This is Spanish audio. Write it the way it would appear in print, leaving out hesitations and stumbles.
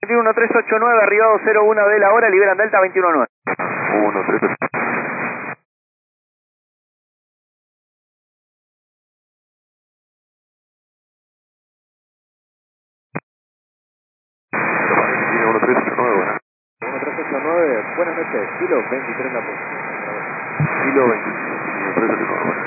1389, arribado 01 de la hora, liberan Delta 219. 13. Tiene 1389, 1389, buenas noches, kilo 23 la posición. Kilo 23, 1389.